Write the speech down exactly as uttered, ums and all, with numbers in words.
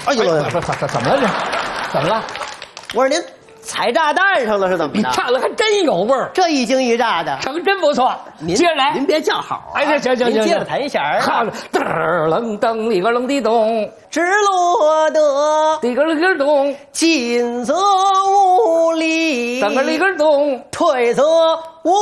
哎呦， 怎怎怎么了这？怎么了？ 我说您踩炸弹上了是怎么的？ 你炸了还真有味儿， 这一惊一乍的， 成真不错。 您接着来， 您别叫好啊！ 哎，行行行行， 您接着弹一下儿。 好，噔儿楞噔里个楞地咚， 直落得里个里个咚， 进则无力， 噔个里个咚。 退则无